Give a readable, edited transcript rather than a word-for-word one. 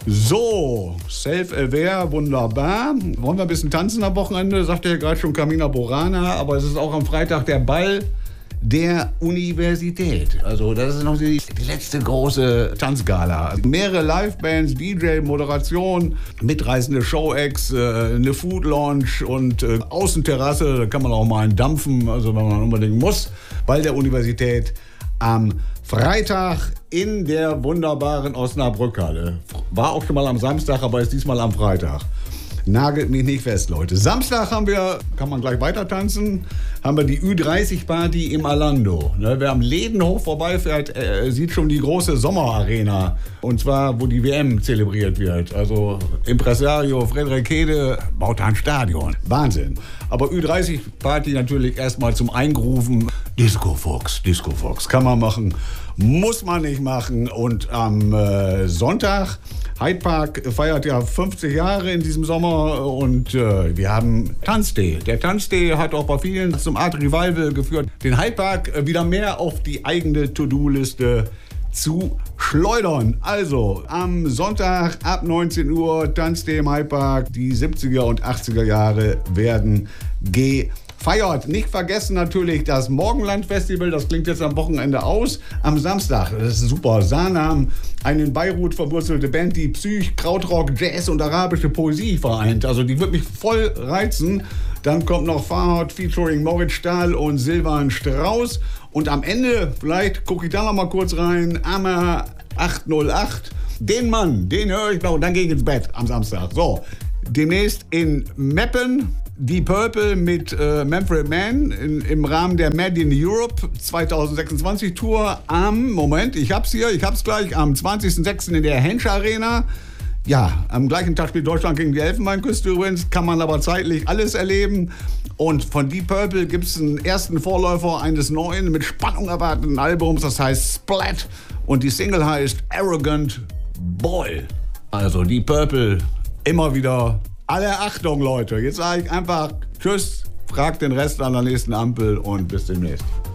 So, Self-Aware, wunderbar. Wollen wir ein bisschen tanzen am Wochenende? Sagte ja gerade schon Carmina Burana, aber es ist auch am Freitag der Ball der Universität. Also das ist noch die letzte große Tanzgala. Mehrere Livebands, DJ, Moderation, mitreißende Show-Acts, eine Food-Lounge und Außenterrasse. Da kann man auch mal einen dampfen, also wenn man unbedingt muss. Ball der Universität am Freitag in der wunderbaren Osnabrückhalle. War auch schon mal am Samstag, aber ist diesmal am Freitag. Nagelt mich nicht fest, Leute. Samstag haben wir, kann man gleich weiter tanzen, haben wir die Ü30-Party im Alando. Wer am Ledenhof vorbeifährt, sieht schon die große Sommerarena. Und zwar, wo die WM zelebriert wird. Also Impresario Frederik Hede baut da ein Stadion. Wahnsinn. Aber Ü30-Party natürlich erstmal zum Eingrufen. Disco Fox. Kann man machen, muss man nicht machen. Und am Sonntag, Hyde Park feiert ja 50 Jahre in diesem Sommer und wir haben Tanztee. Der Tanztee hat auch bei vielen zum Art Revival geführt, den Hyde Park wieder mehr auf die eigene To-Do-Liste zu schleudern. Also am Sonntag ab 19 Uhr Tanztee im Hyde Park. Die 70er und 80er Jahre werden gefeiert. Nicht vergessen natürlich das Morgenland-Festival, das klingt jetzt am Wochenende aus. Am Samstag, das ist super, Sanam, eine in Beirut verwurzelte Band, die Psych, Krautrock, Jazz und arabische Poesie vereint. Also die wird mich voll reizen. Dann kommt noch Farhad featuring Moritz Stahl und Silvan Strauß. Und am Ende, vielleicht gucke ich da noch mal kurz rein, Ammer 808. Den Mann, den höre ich noch und dann gehe ich ins Bett am Samstag. So, demnächst in Meppen. Die Purple mit Manfred Mann im Rahmen der Made in Europe 2026 Tour am gleich, am 20.06. in der Hensch Arena. Ja, am gleichen Tag spielt Deutschland gegen die Elfenbeinküste übrigens, kann man aber zeitlich alles erleben. Und von Deep Purple gibt es einen ersten Vorläufer eines neuen, mit Spannung erwarteten Albums, das heißt Splat. Und die Single heißt Arrogant Boy. Also Deep Purple, immer wieder alle Achtung, Leute. Jetzt sage ich einfach Tschüss, fragt den Rest an der nächsten Ampel und bis demnächst.